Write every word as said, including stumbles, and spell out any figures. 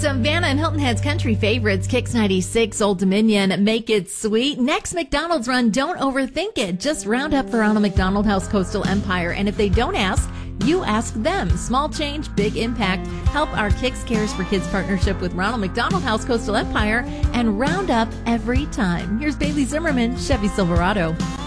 Some Vanna and Hilton Head's country favorites, Kix ninety-six, Old Dominion, Make It Sweet. Next, McDonald's Run, Don't Overthink It. Just round up for Ronald McDonald House Coastal Empire. And if they don't ask, you ask them. Small change, big impact. Help our Kix Cares for Kids partnership with Ronald McDonald House Coastal Empire and round up every time. Here's Bailey Zimmerman, Chevy Silverado.